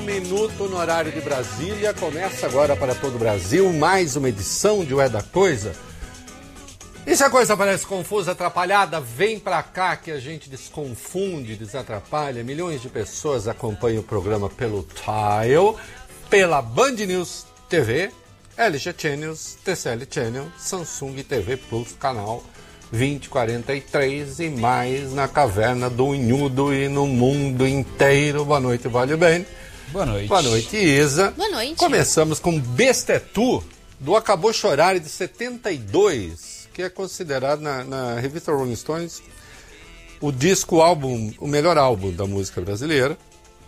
minuto no horário de Brasília. Começa agora para todo o Brasil mais uma edição de Ué da Coisa. E se a coisa parece confusa, atrapalhada, vem pra cá que a gente desconfunde, desatrapalha. Milhões de pessoas acompanham o programa pelo Tile, pela Band News TV, LG Channels, TCL Channel, Samsung TV Plus, canal 2043 e mais na Caverna do Unhudo e no mundo inteiro. Boa noite, Vale Bem. Boa noite. Boa noite, Isa. Boa noite. Começamos com Bestetu, do Acabou Chorar, de 72, que é considerado na revista Rolling Stones o álbum, o melhor álbum da música brasileira.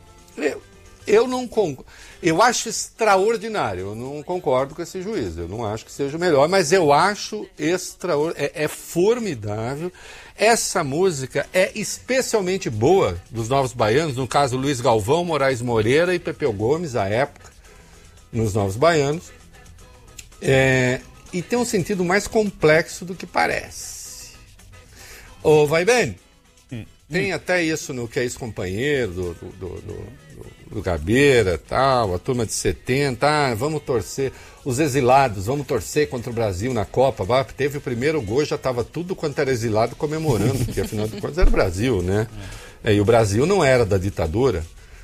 Eu acho extraordinário, eu não concordo com esse juízo, eu não acho que seja o melhor, mas eu acho extraordinário, é formidável. Essa música é especialmente boa dos Novos Baianos, no caso Luiz Galvão, Moraes Moreira e Pepeu Gomes, à época, nos Novos Baianos. E tem um sentido mais complexo do que parece. Vai bem? Tem até isso no Que é Ex-Companheiro, do Gabeira, tal, a turma de 70, vamos torcer, os exilados, vamos torcer contra o Brasil na Copa. Teve o primeiro gol, já estava tudo quanto era exilado comemorando, porque afinal de contas era o Brasil, né? E o Brasil não era da ditadura.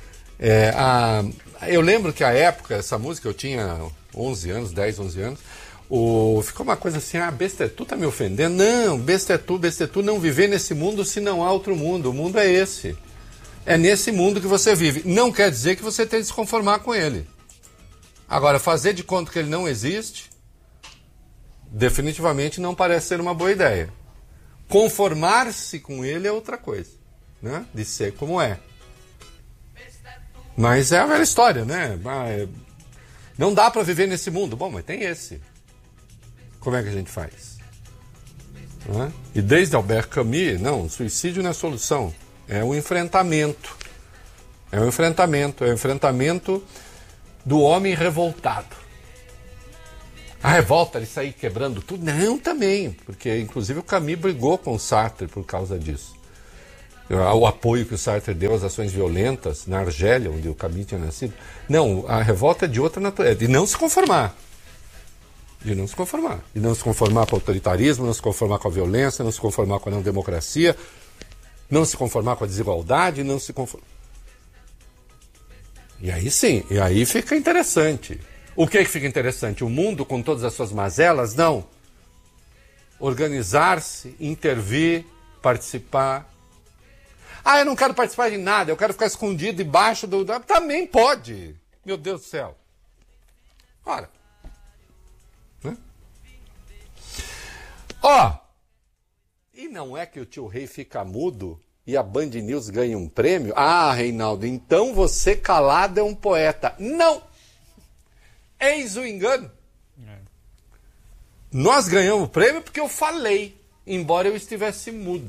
Eu lembro que a época, essa música, eu tinha 11 anos, 10, 11 anos, ficou uma coisa assim, Bestetu tá me ofendendo. Não, Bestetu não viver nesse mundo se não há outro mundo. O mundo é esse. É nesse mundo que você vive. Não quer dizer que você tem que se conformar com ele. Agora, fazer de conta que ele não existe, definitivamente não parece ser uma boa ideia. Conformar-se com ele é outra coisa, né? De ser como é. Mas é a velha história, né? Não dá para viver nesse mundo. Bom, mas tem esse. Como é que a gente faz? E desde Albert Camus, não, suicídio não é solução. É um enfrentamento. É um enfrentamento do homem revoltado. A revolta, ele sair quebrando tudo? Não, também. Porque, inclusive, o Camus brigou com o Sartre por causa disso. O apoio que o Sartre deu às ações violentas na Argélia, onde o Camus tinha nascido. Não, a revolta é de outra natureza. De não se conformar. De não se conformar. De não se conformar com o autoritarismo, não se conformar com a violência, não se conformar com a não democracia, não se conformar com a desigualdade, não se conformar. E aí sim, e aí fica interessante. O que fica interessante? O mundo com todas as suas mazelas? Não. Organizar-se, intervir, participar. Eu não quero participar de nada, eu quero ficar escondido debaixo do... Também pode. Meu Deus do céu. Ora. E não é que o tio Rei fica mudo e a Band News ganha um prêmio? Reinaldo, então você calado é um poeta. Não! Eis o engano. Nós ganhamos o prêmio porque eu falei, embora eu estivesse mudo.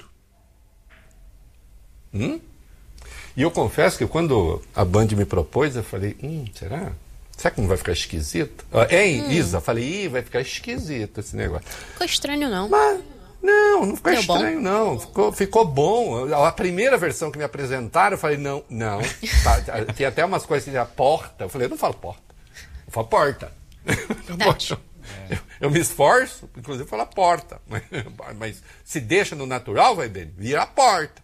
E eu confesso que quando a Band me propôs, eu falei, será? Será que não vai ficar esquisito? Isa, falei, vai ficar esquisito esse negócio. Ficou estranho, não. Mas, não ficou estranho, bom? não. Ficou bom. A primeira versão que me apresentaram, eu falei, não. Tinha até umas coisas assim, a porta. Eu falei, eu não falo porta, eu falo porta. Eu me esforço, inclusive, falar porta. Mas se deixa no natural, vai bem, vira a porta.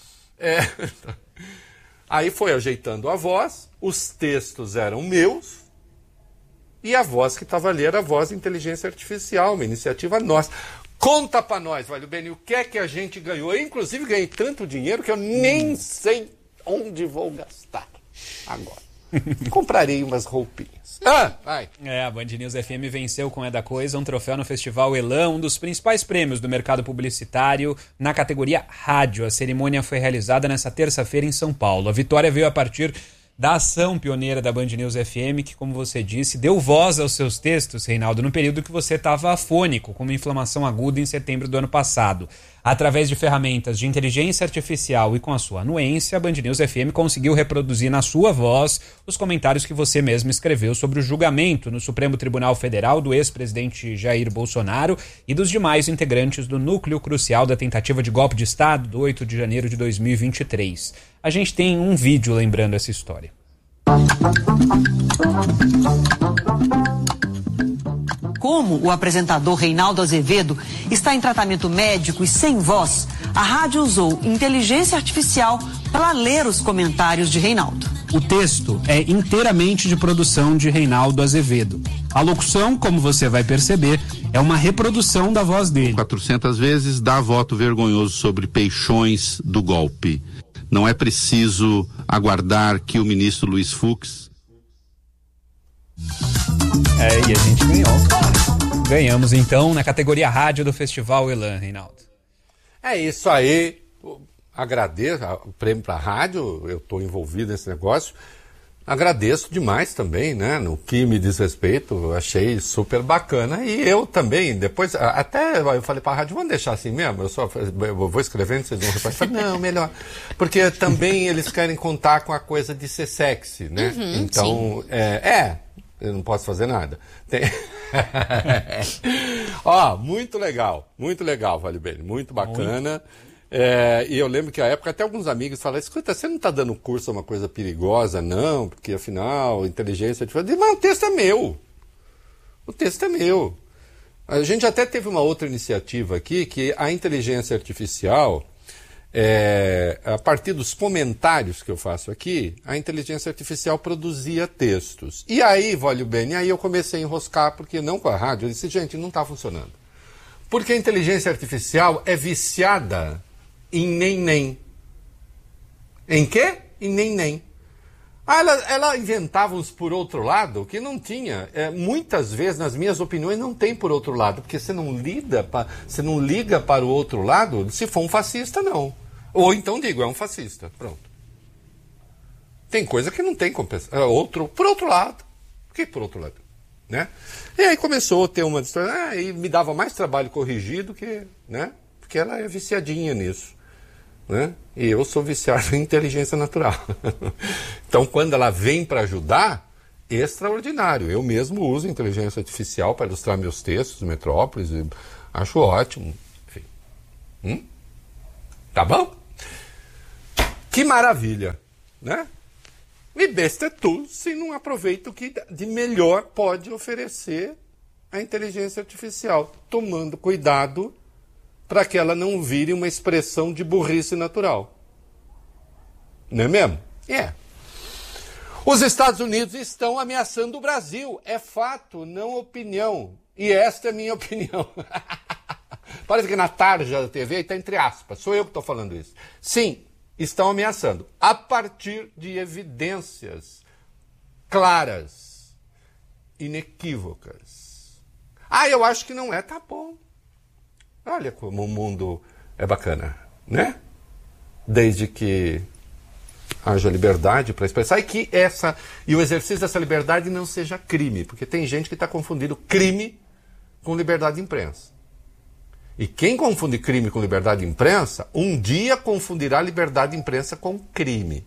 Aí foi ajeitando a voz, os textos eram meus, e a voz que estava ali era a voz de inteligência artificial, uma iniciativa nossa. Conta pra nós, Vale Bem, o que é que a gente ganhou? Eu, inclusive, ganhei tanto dinheiro que eu nem sei onde vou gastar agora. Comprarei umas roupinhas. Vai. A Band News FM venceu com É da Coisa um troféu no Festival Elan, um dos principais prêmios do mercado publicitário na categoria rádio. A cerimônia foi realizada nesta terça-feira em São Paulo. A vitória veio a partir da ação pioneira da Band News FM, que, como você disse, deu voz aos seus textos, Reinaldo, no período que você estava afônico, com uma inflamação aguda em setembro do ano passado. Através de ferramentas de inteligência artificial e com a sua anuência, a Band News FM conseguiu reproduzir na sua voz os comentários que você mesmo escreveu sobre o julgamento no Supremo Tribunal Federal do ex-presidente Jair Bolsonaro e dos demais integrantes do núcleo crucial da tentativa de golpe de Estado do 8 de janeiro de 2023. A gente tem um vídeo lembrando essa história. Como o apresentador Reinaldo Azevedo está em tratamento médico e sem voz, a rádio usou inteligência artificial para ler os comentários de Reinaldo. O texto é inteiramente de produção de Reinaldo Azevedo. A locução, como você vai perceber, é uma reprodução da voz dele. 400 vezes dá voto vergonhoso sobre peixões do golpe. Não é preciso aguardar que o ministro Luiz Fux... E a gente ganhou. Ganhamos, então, na categoria rádio do Festival Elan, Reinaldo. É isso aí. Agradeço o prêmio para a rádio, eu estou envolvido nesse negócio. Agradeço demais também, né? No que me diz respeito, eu achei super bacana. E eu também, depois, até eu falei para a rádio, vamos deixar assim mesmo? Eu vou escrevendo, vocês vão reparar. Não, melhor. Porque também eles querem contar com a coisa de ser sexy, né? Então, eu não posso fazer nada. Muito legal, Vale Bene, muito bacana. E eu lembro que à época até alguns amigos falaram, escuta, você não está dando curso a uma coisa perigosa, não, porque afinal, inteligência artificial... Mas o texto é meu. A gente até teve uma outra iniciativa aqui, que a inteligência artificial, a partir dos comentários que eu faço aqui, a inteligência artificial produzia textos. E aí, Vale Bene, aí eu comecei a enroscar, porque não com a rádio, eu disse, gente, não está funcionando. Porque a inteligência artificial é viciada em nem. Em quê? Em nem. Ela inventava uns por outro lado que não tinha. Muitas vezes, nas minhas opiniões, não tem por outro lado, porque você não liga para o outro lado se for um fascista, não. Ou então digo, é um fascista. Pronto. Tem coisa que não tem compensação. Por outro lado. Por que por outro lado? Né? E aí começou a ter uma história, e me dava mais trabalho corrigir do que, né? Porque ela é viciadinha nisso, né? E eu sou viciado em inteligência natural. Então, quando ela vem para ajudar, extraordinário. Eu mesmo uso inteligência artificial para ilustrar meus textos, Metrópolis, e acho ótimo. Enfim. Tá bom? Que maravilha, né? E besta é tu se não aproveita o que de melhor pode oferecer a inteligência artificial, tomando cuidado para que ela não vire uma expressão de burrice natural. Não é mesmo? Os Estados Unidos estão ameaçando o Brasil. É fato, não opinião. E esta é a minha opinião. Parece que na tarja da TV está entre aspas. Sou eu que estou falando isso. Sim, estão ameaçando. A partir de evidências claras, inequívocas. Eu acho que não é. Tá bom. Olha como o mundo é bacana, né? Desde que haja liberdade para expressar e o exercício dessa liberdade não seja crime, porque tem gente que está confundindo crime com liberdade de imprensa. E quem confunde crime com liberdade de imprensa, um dia confundirá liberdade de imprensa com crime.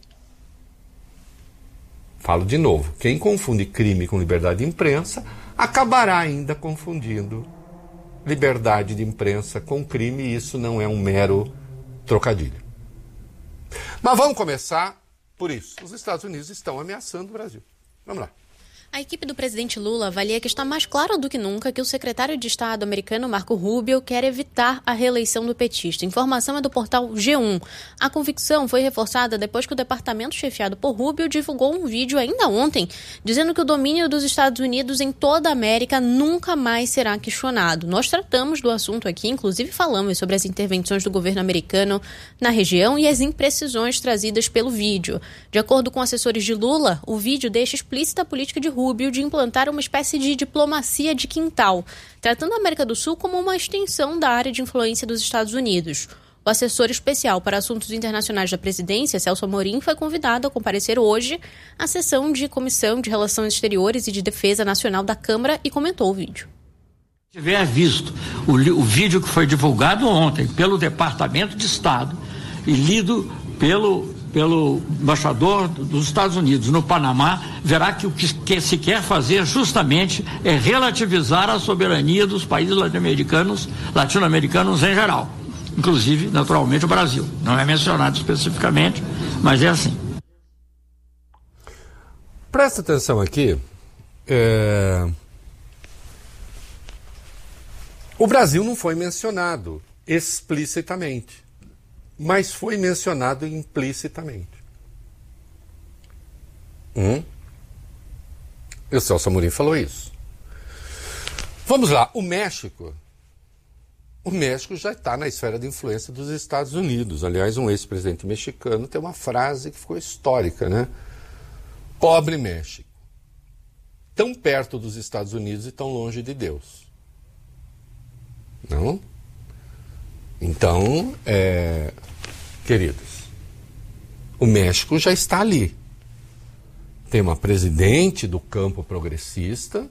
Falo de novo, quem confunde crime com liberdade de imprensa acabará ainda confundindo liberdade de imprensa com crime, e isso não é um mero trocadilho. Mas vamos começar por isso. Os Estados Unidos estão ameaçando o Brasil. Vamos lá. A equipe do presidente Lula avalia que está mais claro do que nunca que o secretário de Estado americano Marco Rubio quer evitar a reeleição do petista. A informação é do portal G1. A convicção foi reforçada depois que o departamento chefiado por Rubio divulgou um vídeo ainda ontem, dizendo que o domínio dos Estados Unidos em toda a América nunca mais será questionado. Nós tratamos do assunto aqui, inclusive falamos sobre as intervenções do governo americano na região e as imprecisões trazidas pelo vídeo. De acordo com assessores de Lula, o vídeo deixa explícita a política de Rubio de implantar uma espécie de diplomacia de quintal, tratando a América do Sul como uma extensão da área de influência dos Estados Unidos. O assessor especial para assuntos internacionais da presidência, Celso Amorim, foi convidado a comparecer hoje à sessão de Comissão de Relações Exteriores e de Defesa Nacional da Câmara e comentou o vídeo. Se tiver visto o vídeo que foi divulgado ontem pelo Departamento de Estado e lido pelo embaixador dos Estados Unidos no Panamá, verá que o que se quer fazer justamente é relativizar a soberania dos países latino-americanos em geral, inclusive, naturalmente, o Brasil. Não é mencionado especificamente, mas é assim. Presta atenção aqui. O Brasil não foi mencionado explicitamente, mas foi mencionado implicitamente. E o Celso Amorim falou isso. Vamos lá, o México já está na esfera de influência dos Estados Unidos. Aliás, um ex-presidente mexicano tem uma frase que ficou histórica, né? Pobre México. Tão perto dos Estados Unidos e tão longe de Deus. Não? Então, queridos, o México já está ali. Tem uma presidente do campo progressista,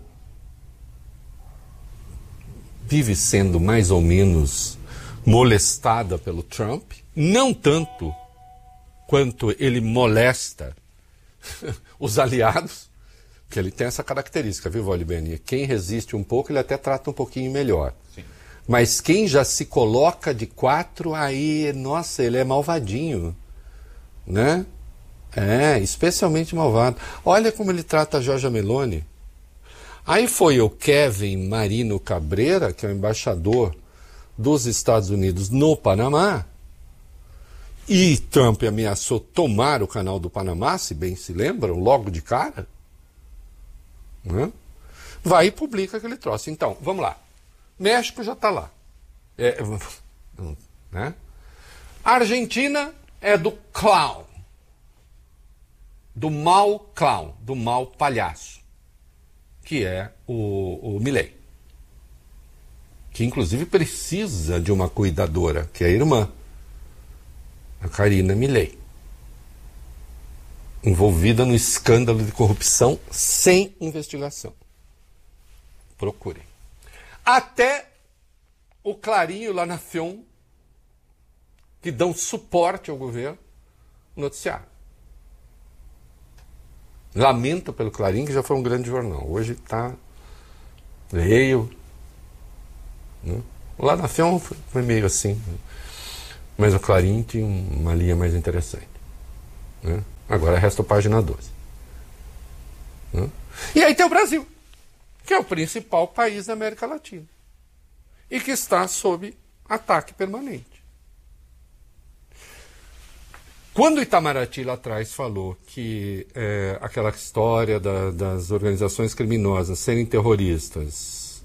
vive sendo mais ou menos molestada pelo Trump, não tanto quanto ele molesta os aliados, que ele tem essa característica, viu, Volibeni? Quem resiste um pouco, ele até trata um pouquinho melhor. Sim. Mas quem já se coloca de quatro, aí, nossa, ele é malvadinho, né? Especialmente malvado. Olha como ele trata a Giorgia Meloni. Aí foi o Kevin Marino Cabreira, que é o embaixador dos Estados Unidos no Panamá, e Trump ameaçou tomar o canal do Panamá, se bem se lembram, logo de cara. Né? Vai e publica aquele troço. Então, vamos lá. México já está lá. Né? A Argentina é do clown. Do mau clown, do mau palhaço, que é o Milei. Que inclusive precisa de uma cuidadora, que é a irmã, a Karina Milei, envolvida no escândalo de corrupção sem investigação. Procurem. Até o Clarim e o La Nación, que dão suporte ao governo, noticiaram. Lamento pelo Clarim, que já foi um grande jornal. Hoje está leio. Né? O La Nación foi meio assim. Né? Mas o Clarim tinha uma linha mais interessante. Né? Agora resta a página 12. Né? E aí tem o Brasil, que é o principal país da América Latina. E que está sob ataque permanente. Quando o Itamaraty lá atrás falou que aquela história das organizações criminosas serem terroristas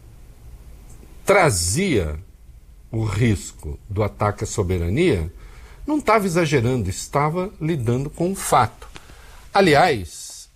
trazia o risco do ataque à soberania, não estava exagerando, estava lidando com um fato. Aliás,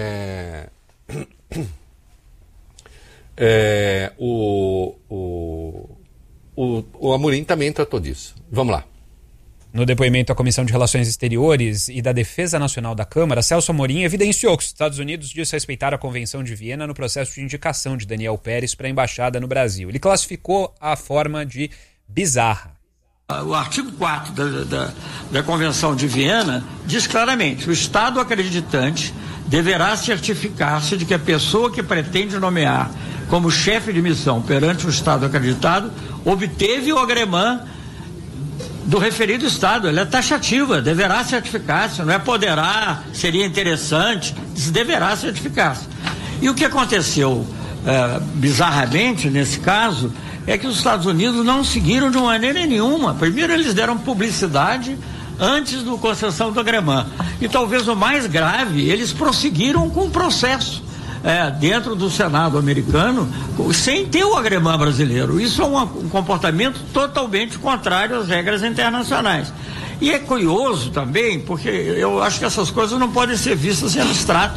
o Amorim também tratou disso. Vamos lá. No depoimento à Comissão de Relações Exteriores e da Defesa Nacional da Câmara, Celso Amorim evidenciou que os Estados Unidos desrespeitaram a Convenção de Viena no processo de indicação de Daniel Pérez para a embaixada no Brasil. Ele classificou a forma de bizarra. O artigo 4 da Convenção de Viena diz claramente: o Estado acreditante deverá certificar-se de que a pessoa que pretende nomear como chefe de missão perante o Estado acreditado obteve o agremã do referido Estado. Ela é taxativa, deverá certificar-se, não é poderá, seria interessante, deverá certificar-se. E o que aconteceu bizarramente nesse caso é que os Estados Unidos não seguiram de maneira nenhuma. Primeiro eles deram publicidade antes da concessão do agremã. E talvez o mais grave, eles prosseguiram com o processo dentro do Senado americano, sem ter o agremã brasileiro. Isso é um comportamento totalmente contrário às regras internacionais. E é curioso também, porque eu acho que essas coisas não podem ser vistas em abstrato.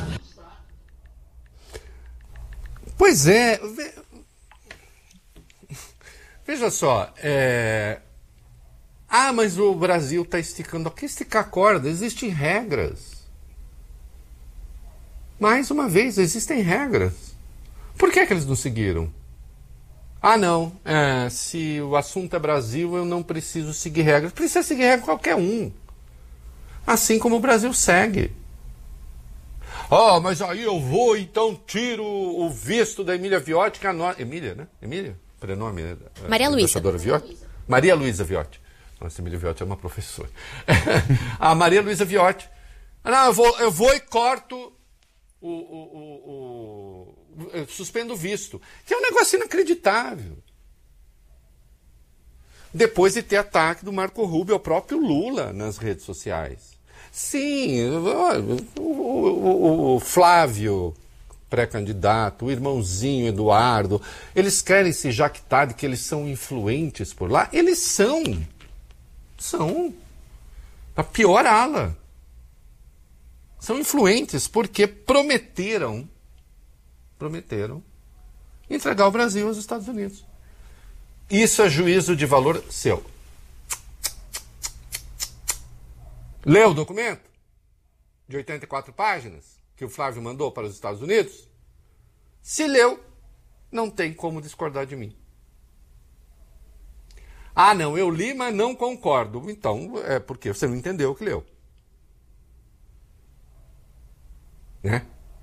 Pois é. Veja só, mas o Brasil está esticando. Que esticar a corda? Existem regras. Mais uma vez, existem regras. Por que eles não seguiram? Não. Se o assunto é Brasil, eu não preciso seguir regras. Precisa seguir regra qualquer um. Assim como o Brasil segue. Mas aí eu vou, então tiro o visto da Emília Viotti, que é a nossa... Emília, né? Emília? Prenome, né? Maria Luísa. Viotti? Maria Luísa Viotti. Nossa, Emília Viotti é uma professora. A Maria Luísa Viotti. Não, eu vou e corto suspendo o visto, que é um negócio inacreditável. Depois de ter ataque do Marco Rubio ao próprio Lula nas redes sociais. Sim, o Flávio, pré-candidato, o irmãozinho Eduardo, eles querem se jactar de que eles são influentes por lá. Eles são a pior ala. São influentes porque prometeram entregar o Brasil aos Estados Unidos. Isso é juízo de valor seu. Leu o documento de 84 páginas que o Flávio mandou para os Estados Unidos? Se leu, não tem como discordar de mim. Ah, não, eu li, mas não concordo. Então, é porque você não entendeu o que leu. Né?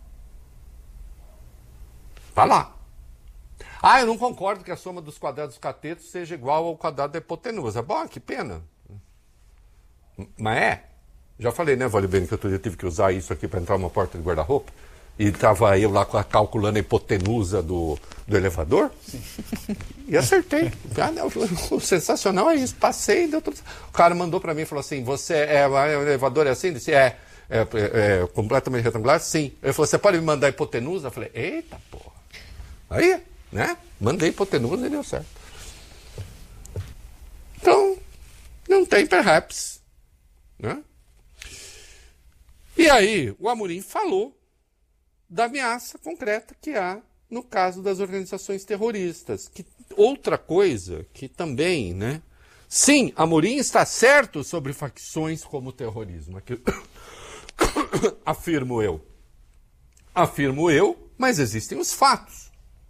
Vai lá. Ah, eu não concordo que a soma dos quadrados dos catetos seja igual ao quadrado da hipotenusa. Bom, que pena. Mas é. Já falei, né, Vale Bene, que outro dia eu tive que usar isso aqui para entrar numa porta de guarda-roupa. E estava eu lá calculando a hipotenusa do elevador. Sim. E acertei. Ah, não, o sensacional é isso. Passei, deu tudo. O cara mandou para mim e falou assim, o elevador é assim? Eu disse, é completamente retangular? Sim. Ele falou, você pode me mandar a hipotenusa? Eu falei, eita porra. Aí, né? Mandei hipotenusa e deu certo. Então, não tem perhaps. Né? E aí, o Amorim falou da ameaça concreta que há no caso das organizações terroristas. Que, outra coisa que também, né? Sim, Amorim está certo sobre facções como o terrorismo. Aqui, afirmo eu, mas existem os fatos.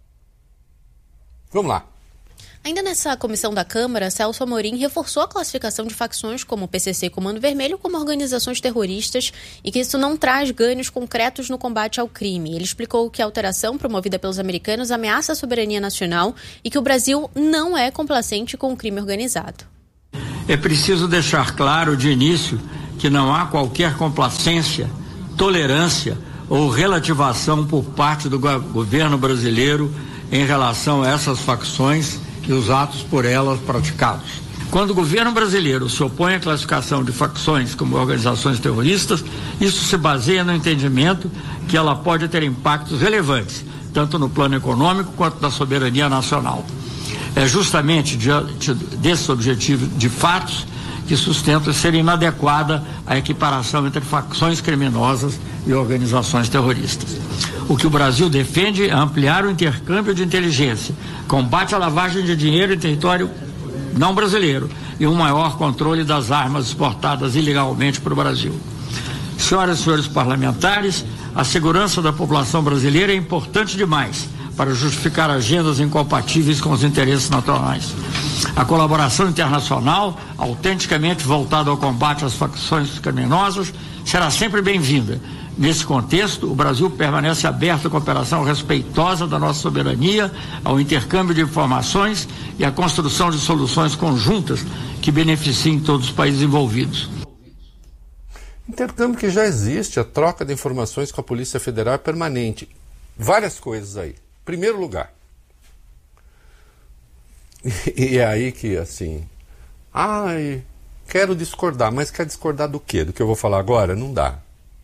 Vamos lá. Ainda nessa comissão da Câmara, Celso Amorim reforçou a classificação de facções como o PCC e Comando Vermelho como organizações terroristas e que isso não traz ganhos concretos no combate ao crime. Ele explicou que a alteração promovida pelos americanos ameaça a soberania nacional e que o Brasil não é complacente com o crime organizado. É preciso deixar claro de início que não há qualquer complacência, tolerância ou relativação por parte do governo brasileiro em relação a essas facções e os atos por elas praticados. Quando o governo brasileiro se opõe à classificação de facções como organizações terroristas, isso se baseia no entendimento que ela pode ter impactos relevantes, tanto no plano econômico quanto na soberania nacional. É justamente diante desse objetivo de fatos que sustenta ser inadequada a equiparação entre facções criminosas e organizações terroristas. O que o Brasil defende é ampliar o intercâmbio de inteligência, combate à lavagem de dinheiro em território não brasileiro e um maior controle das armas exportadas ilegalmente para o Brasil. Senhoras e senhores parlamentares, a segurança da população brasileira é importante demais para justificar agendas incompatíveis com os interesses nacionais. A colaboração internacional, autenticamente voltada ao combate às facções criminosas, será sempre bem-vinda. Nesse contexto, o Brasil permanece aberto à cooperação respeitosa da nossa soberania, ao intercâmbio de informações e à construção de soluções conjuntas que beneficiem todos os países envolvidos. Intercâmbio que já existe, a troca de informações com a Polícia Federal é permanente. Várias coisas aí. Primeiro lugar, e é aí que, assim, quero discordar, mas quer discordar do quê? Do que eu vou falar agora? Não dá.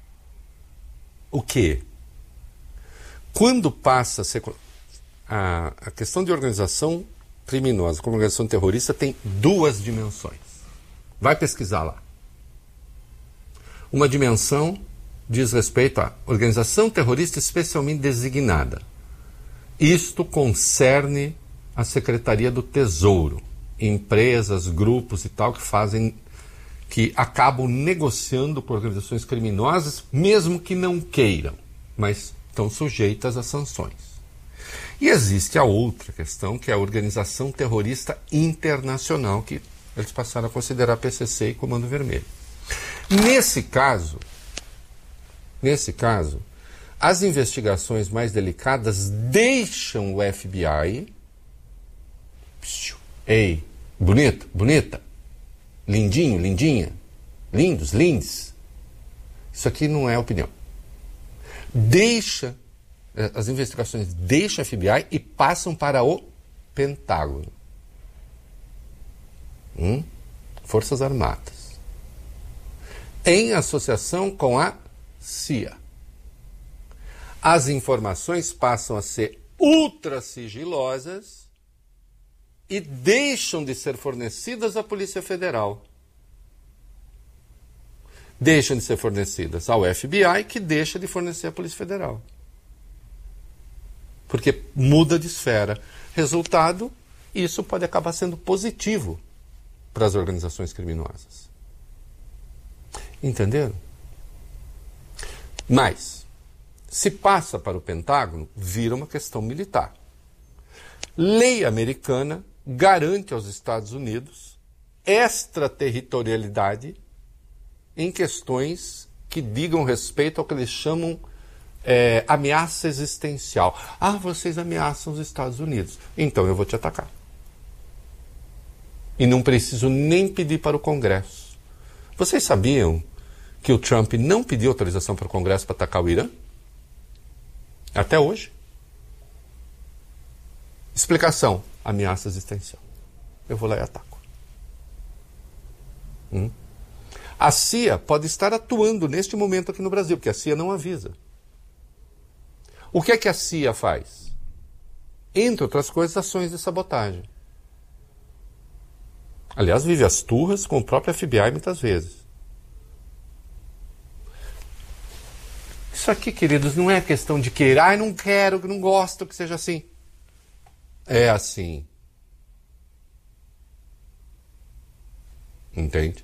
O quê? Quando passa a ser... A questão de organização criminosa como organização terrorista tem duas dimensões. Vai pesquisar lá. Uma dimensão diz respeito à organização terrorista especialmente designada. Isto concerne a Secretaria do Tesouro, empresas, grupos e tal que acabam negociando com organizações criminosas, mesmo que não queiram, mas estão sujeitas a sanções. E existe a outra questão, que é a organização terrorista internacional, que eles passaram a considerar PCC e Comando Vermelho. Nesse caso, as investigações mais delicadas deixam o FBI... Ei, bonito, bonita, lindinho, lindinha, lindos, lindes. Isso aqui não é opinião. As investigações deixam a FBI e passam para o Pentágono. Forças Armadas. Em associação com a CIA. As informações passam a ser ultra sigilosas e deixam de ser fornecidas à Polícia Federal. Deixam de ser fornecidas ao FBI, que deixa de fornecer à Polícia Federal. Porque muda de esfera. Resultado, isso pode acabar sendo positivo para as organizações criminosas. Entenderam? Mas, se passa para o Pentágono, vira uma questão militar. Lei americana garante aos Estados Unidos extraterritorialidade em questões que digam respeito ao que eles chamam ameaça existencial. Ah, vocês ameaçam os Estados Unidos, então eu vou te atacar. E não preciso nem pedir para o Congresso. Vocês sabiam que o Trump não pediu autorização para o Congresso para atacar o Irã? Até hoje. Explicação: ameaça existencial. Eu vou lá e ataco. A CIA pode estar atuando neste momento aqui no Brasil, porque a CIA não avisa. O que é que a CIA faz? Entre outras coisas, ações de sabotagem. Aliás, vive as turras com o próprio FBI muitas vezes. Isso aqui, queridos, não é questão de querer, não quero, não gosto que seja assim. É assim. Entende?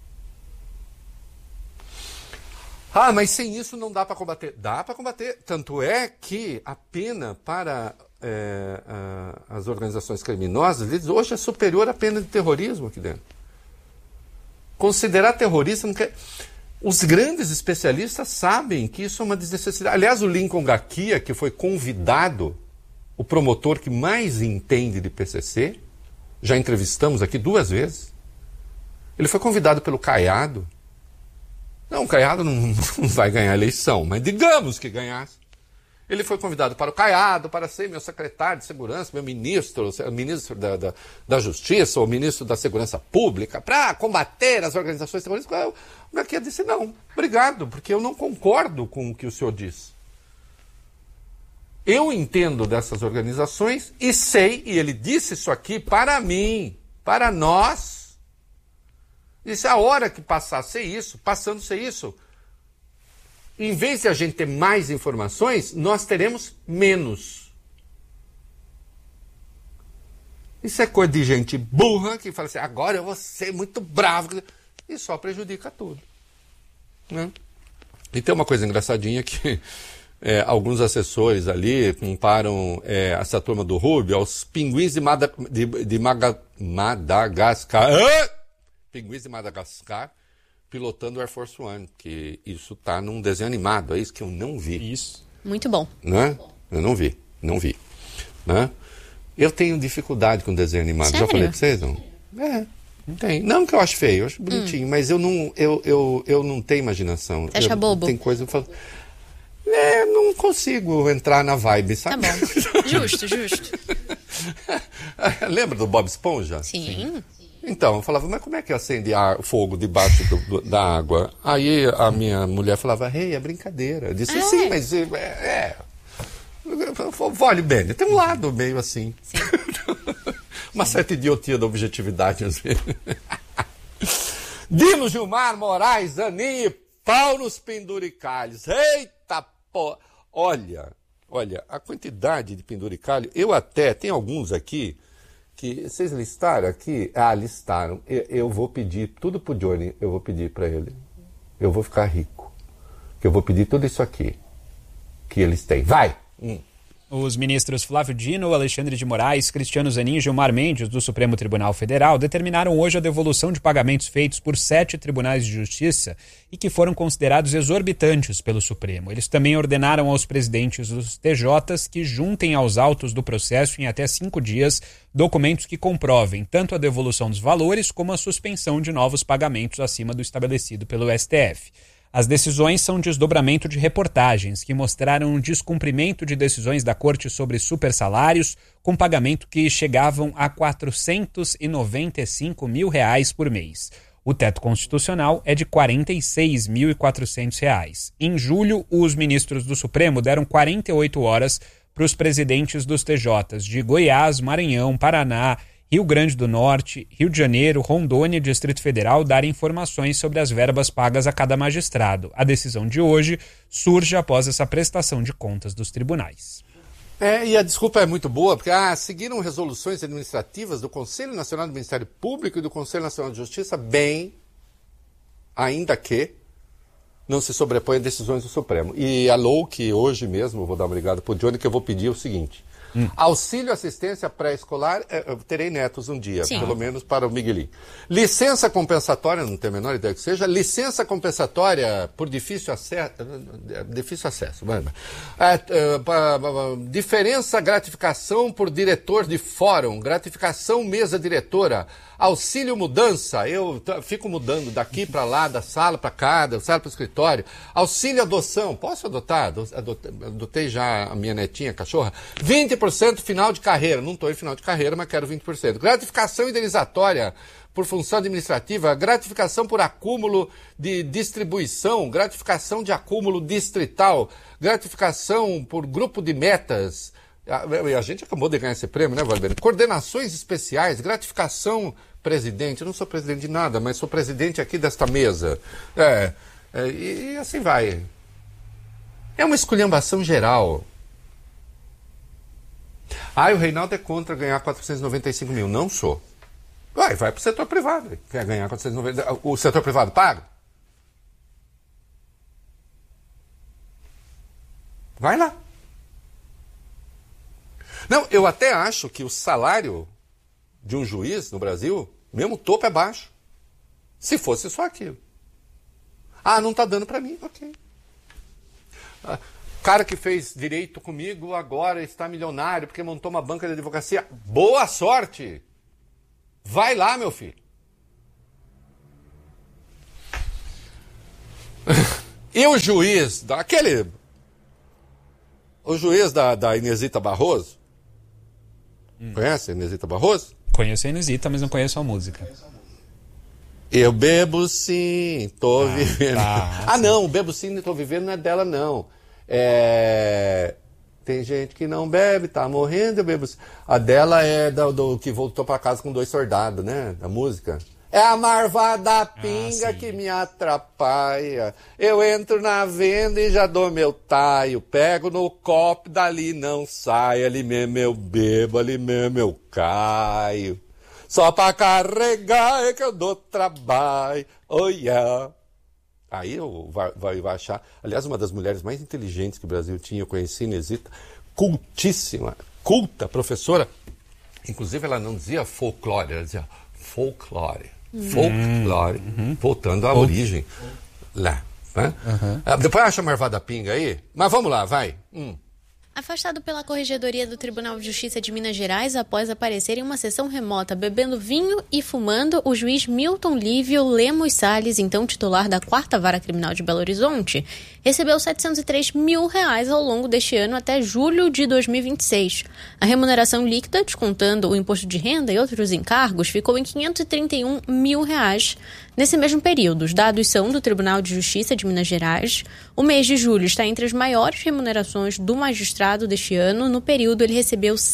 Ah, mas sem isso não dá para combater. Dá para combater. Tanto é que a pena para as organizações criminosas hoje é superior à pena de terrorismo aqui dentro. Considerar terrorista não quer... Os grandes especialistas sabem que isso é uma desnecessidade. Aliás, o Lincoln Gakia, que foi convidado, o promotor que mais entende de PCC, já entrevistamos aqui 2 vezes, ele foi convidado pelo Caiado. Não, o Caiado não vai ganhar a eleição, mas digamos que ganhasse. Ele foi convidado para o Caiado, para ser meu secretário de segurança, meu ministro da Justiça, ou ministro da Segurança Pública, para combater as organizações terroristas. O Gakia disse, não, obrigado, porque eu não concordo com o que o senhor diz. Eu entendo dessas organizações e sei, e ele disse isso aqui para mim, para nós. Disse, a hora que passar a ser isso, passando a ser isso, em vez de a gente ter mais informações, nós teremos menos. Isso é coisa de gente burra que fala assim, agora eu vou ser muito bravo. E só prejudica tudo. Né? E tem uma coisa engraçadinha que alguns assessores ali comparam essa turma do Rubio aos pinguins de Madagascar. Pinguins de Madagascar pilotando o Air Force One, que isso tá num desenho animado, é isso que eu não vi. Isso. Muito bom. Né? Eu não vi. Né? Eu tenho dificuldade com desenho animado. Sério? Já falei pra vocês, não? Não tem. Não que eu acho feio, eu acho bonitinho, mas eu não tenho imaginação. Você acha bobo? Tem coisa que eu falo... não consigo entrar na vibe, sabe? Tá bom. Justo. Lembra do Bob Esponja? Sim. Então, eu falava, mas como é que acende fogo debaixo da água? Aí a minha mulher falava, é brincadeira. Eu disse, sim, mas Vale bem, tem um lado meio assim. Sim. Uma certa idiotia da objetividade, às vezes. Dino Gilmar Moraes, Aninho, pau nos penduricalhos. Eita, pô! Olha, a quantidade de penduricalho, tem alguns aqui, que vocês listaram aqui? Listaram. Eu vou pedir tudo pro Johnny, eu vou pedir para ele. Eu vou ficar rico. Que eu vou pedir tudo isso aqui que eles têm. Vai! Os ministros Flávio Dino, Alexandre de Moraes, Cristiano Zanin e Gilmar Mendes, do Supremo Tribunal Federal, determinaram hoje a devolução de pagamentos feitos por 7 tribunais de justiça e que foram considerados exorbitantes pelo Supremo. Eles também ordenaram aos presidentes dos TJs que juntem aos autos do processo em até 5 dias documentos que comprovem tanto a devolução dos valores como a suspensão de novos pagamentos acima do estabelecido pelo STF. As decisões são desdobramento de reportagens que mostraram um descumprimento de decisões da Corte sobre supersalários, com pagamento que chegavam a R$ 495 mil por mês. O teto constitucional é de R$ 46.400. Em julho, os ministros do Supremo deram 48 horas para os presidentes dos TJs de Goiás, Maranhão, Paraná, Rio Grande do Norte, Rio de Janeiro, Rondônia e Distrito Federal darem informações sobre as verbas pagas a cada magistrado. A decisão de hoje surge após essa prestação de contas dos tribunais. E a desculpa é muito boa, porque seguiram resoluções administrativas do Conselho Nacional do Ministério Público e do Conselho Nacional de Justiça, bem, ainda que não se sobrepõe a decisões do Supremo. E a LOUC, hoje mesmo, vou dar uma ligada para o Johnny, que eu vou pedir o seguinte: auxílio assistência pré-escolar, eu terei netos um dia, pelo menos para o Miguelinho. Licença compensatória, não tenho a menor ideia que seja, licença compensatória por difícil acesso, diferença gratificação por diretor de fórum, gratificação mesa diretora, auxílio mudança, eu fico mudando daqui para lá, da sala para cá, da sala para o escritório, auxílio adoção, posso adotar? Adotei já a minha netinha, a cachorra, 20% final de carreira, não estou em final de carreira, mas quero 20%. Gratificação indenizatória por função administrativa, gratificação por acúmulo de distribuição, gratificação de acúmulo distrital, gratificação por grupo de metas. A gente acabou de ganhar esse prêmio, né, Valber? Coordenações especiais, gratificação presidente. Eu não sou presidente de nada, mas sou presidente aqui desta mesa. E assim vai. É uma esculhambação geral. O Reinaldo é contra ganhar 495 mil. Não sou. Vai para o setor privado. Quer ganhar 490 o setor privado paga? Vai lá. Não, eu até acho que o salário de um juiz no Brasil, mesmo o topo é baixo. Se fosse só aquilo. Não está dando para mim? Ok. Cara que fez direito comigo agora está milionário porque montou uma banca de advocacia. Boa sorte! Vai lá, meu filho. E o juiz, o juiz da Inesita Barroso, conhece a Inesita Barroso? Conheço a Inesita, mas não conheço a música. Eu bebo sim, tô vivendo. Não, o bebo sim, tô vivendo não é dela, não. Tem gente que não bebe, tá morrendo, eu bebo sim. A dela é do que voltou pra casa com 2 soldados, né? Da música. É a marvada pinga que me atrapalha. Eu entro na venda e já dou meu taio. Pego no copo, dali não saio. Ali mesmo eu bebo, ali mesmo eu caio. Só pra carregar é que eu dou trabalho. Oh yeah. Aí vai achar. Aliás, uma das mulheres mais inteligentes que o Brasil tinha, eu conheci, Inesita, cultíssima, culta, professora. Inclusive, ela não dizia folclore, ela dizia folclore. Folclore, voltando à origem. Lá. Né? Depois acha a marvada pinga aí, mas vamos lá, vai. Afastado pela Corregedoria do Tribunal de Justiça de Minas Gerais após aparecer em uma sessão remota bebendo vinho e fumando, o juiz Milton Lívio Lemos Salles, então titular da 4ª Vara Criminal de Belo Horizonte, recebeu R$ 703 mil ao longo deste ano até julho de 2026. A remuneração líquida, descontando o imposto de renda e outros encargos, ficou em R$ 531 mil. Nesse mesmo período, os dados são do Tribunal de Justiça de Minas Gerais. O mês de julho está entre as maiores remunerações do magistrado deste ano. No período, ele recebeu R$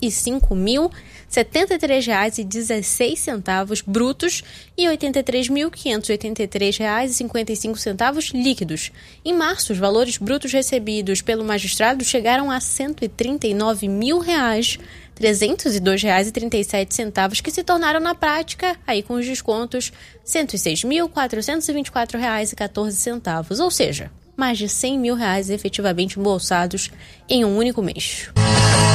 105.073,16 brutos e R$ 83.583,55 líquidos. Em março, os valores brutos recebidos pelo magistrado chegaram a R$ 139.302,37, que se tornaram na prática, aí com os descontos, R$ 106.424,14, ou seja, mais de R$ 100 mil efetivamente embolsados em um único mês.